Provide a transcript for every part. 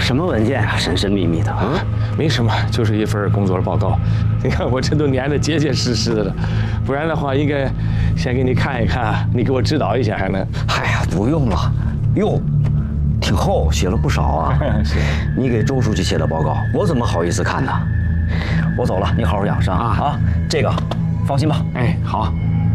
什么文件啊，神神秘秘的啊？ 没什么，就是一份工作报告。你看我这都粘得结结实实的了，不然的话应该先给你看一看，你给我指导一下还能。 哎呀，不用了。哟，挺厚，写了不少啊。 是。 你给周书记写的报告，我怎么好意思看呢？我走了，你好好养伤啊！这个放心吧。 哎，好。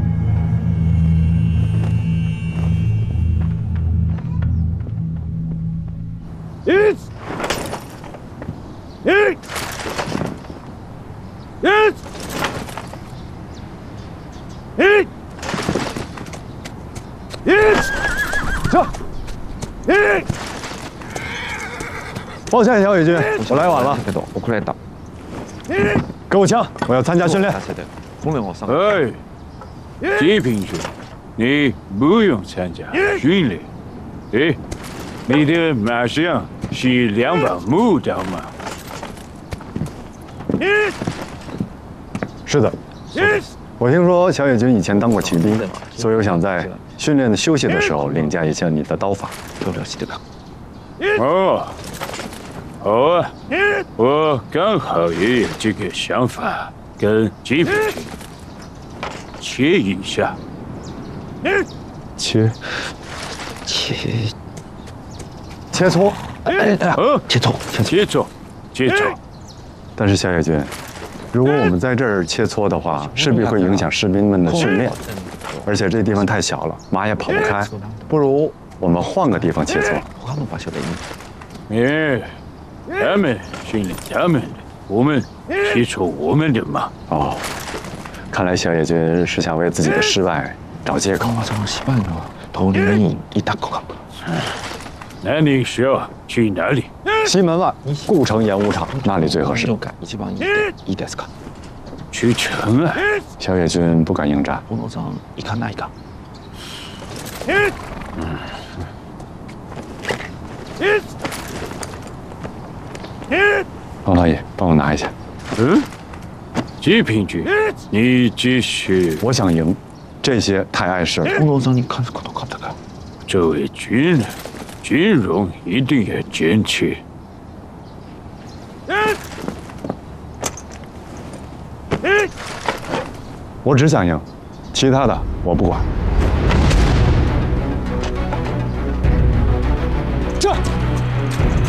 抱歉，小野军，我来晚了。给我枪，我要参加训练。 哎，季平君，你不用参加训练。哎，你的马上是2把木刀吗？ 是的。我听说小野军以前当过骑兵，所以我想在训练的休息的时候领教一下你的刀法。 哦，好啊，我刚好也有这个想法，跟季平君切一下。 切磋， 切磋。 但是小野军，如果我们在这儿切磋的话，势必会影响士兵们的训练，而且这地方太小了，马也跑不开。不如我们换个地方切磋。 他们训练他们的，我们切磋我们的嘛。 哦，看来小野军是想为自己的失败找借口。 那你需要去哪里？ 西门外故城演武场，那里最合适。 去城啊！ 小野军不敢应战。王老爷，帮我拿一下。 季平君，你继续。 我想赢，这些太碍事了。 这位军人，军容一定要坚持。 我只想赢，其他的我不管。